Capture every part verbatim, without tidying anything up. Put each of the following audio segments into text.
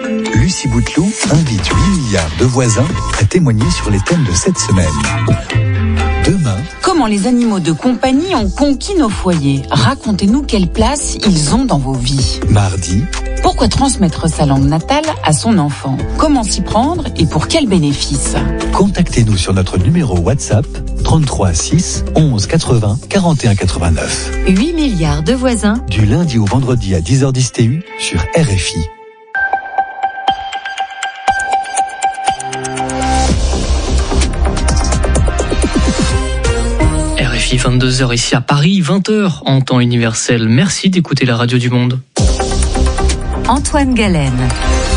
Lucie Bouteloup invite huit milliards de voisins à témoigner sur les thèmes de cette semaine. Demain, comment les animaux de compagnie ont conquis nos foyers. Racontez-nous quelle place ils ont dans vos vies. mardi, pourquoi transmettre sa langue natale à son enfant? Comment s'y prendre et pour quels bénéfices? contactez-nous sur notre numéro WhatsApp trente-trois six onze quatre-vingts quarante et un quatre-vingt-neuf. huit milliards de voisins. Du lundi au vendredi à dix heures dix T U sur R F I. R F I vingt-deux heures ici à Paris, vingt heures en temps universel. Merci d'écouter la radio du monde. Antoine Galen.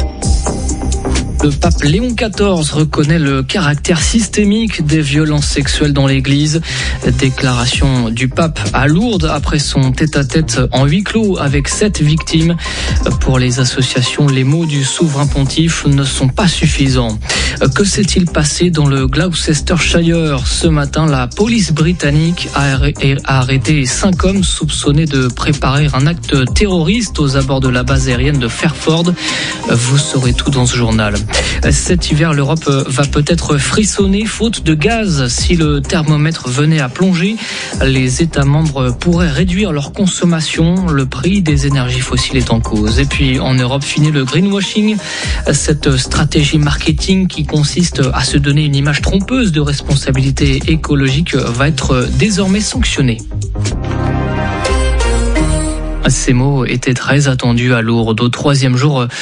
Le pape Léon quatorze reconnaît le caractère systémique des violences sexuelles dans l'Église. Déclaration du pape à Lourdes après son tête-à-tête en huis clos avec sept victimes. Pour les associations, les mots du souverain pontife ne sont pas suffisants. Que s'est-il passé dans le Gloucestershire? Ce matin, la police britannique a arrêté cinq hommes soupçonnés de préparer un acte terroriste aux abords de la base aérienne de Fairford. Vous saurez tout dans ce journal. Cet hiver, l'Europe va peut-être frissonner faute de gaz. Si le thermomètre venait à plonger, les États membres pourraient réduire leur consommation. Le prix des énergies fossiles est en cause. Et puis en Europe, fini le greenwashing, cette stratégie marketing qui consiste à se donner une image trompeuse de responsabilité écologique va être désormais sanctionnée. Ces mots étaient très attendus à Lourdes. Au troisième jour